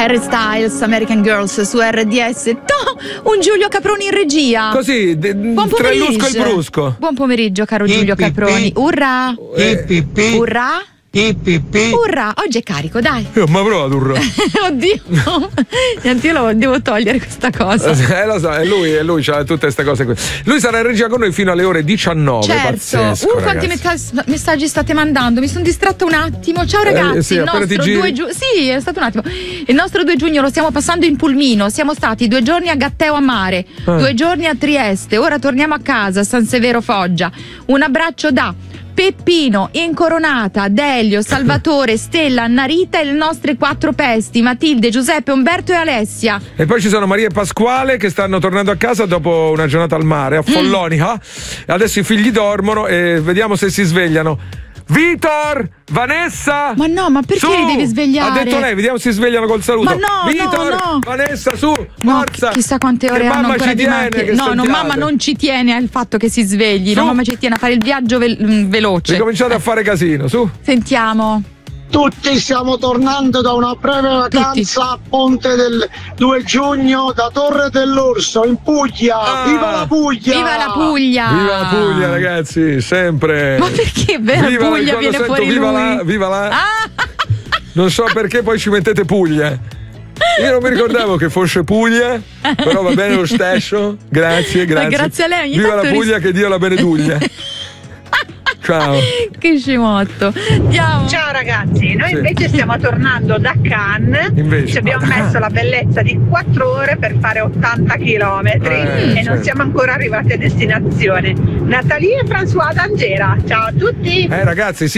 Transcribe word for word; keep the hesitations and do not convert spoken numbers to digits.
Harry Styles, American Girls su R D S. No, un Giulio Caproni in regia. Così, de, Buon tra il pomeriggio. lusco e il brusco. Buon pomeriggio, caro Giulio Caproni. Urra! Eh. Urra! Urra! Oggi è carico, dai. Io ma provato urra. Oddio, niente, io lo devo togliere questa cosa. Eh, lo so, è lui, è lui, c'ha tutte queste cose qui. Lui sarà in regia con noi fino alle ore diciannove. Certo. Pazzesco, uh, quanti metta- messaggi state mandando? Mi sono distratta un attimo. Ciao ragazzi, Eh, sì, il appena nostro ti giri- due giugno. Sì, è stato un attimo. Il nostro due giugno lo stiamo passando in pulmino. Siamo stati due giorni a Gatteo a mare, Ah. due giorni a Trieste. Ora torniamo a casa, San Severo Foggia. Un abbraccio da Peppino, Incoronata, Delio, Salvatore, Stella, Annarita e le nostre quattro pesti, Matilde, Giuseppe, Umberto e Alessia. E poi ci sono Maria e Pasquale che stanno tornando a casa dopo una giornata al mare a Follonica. Adesso i figli dormono e vediamo se si svegliano. Vitor, Vanessa. Ma no, ma perché su! li devi svegliare? Ha detto lei, vediamo se si svegliano col saluto. Ma no, Vitor, no, no. Vanessa, su, No, forza. chissà quante ore che hanno mamma ancora ci di tiene, macchina. che No, sto no, tirate. mamma non ci tiene al fatto che si svegli. Su. No, mamma ci tiene a fare il viaggio vel- veloce. Ricominciate a fare casino, su. Sentiamo. Tutti stiamo tornando da una breve vacanza a Ponte del due giugno da Torre dell'Orso in Puglia. Ah. Viva la Puglia! Viva la Puglia! Viva la Puglia, ragazzi, sempre. Ma perché vera Viva la- Puglia quando viene sento fuori viva lui? la, viva la. Ah! Non so perché poi ci mettete Puglia. Io non mi ricordavo che fosse Puglia, però va bene lo stesso. Grazie, grazie. grazie a lei, ogni Viva tanto la Puglia, ris- che Dio la beneduglia. Ciao. Che scimotto. Andiamo. Ciao ragazzi, noi Sì. invece stiamo tornando da Cannes. Invece, Ci abbiamo ah, da messo Cannes. la bellezza di quattro ore per fare ottanta chilometri Eh, e certo. non siamo ancora arrivati a destinazione. Natalie e François d'Angera, ciao a tutti! Eh ragazzi, sì.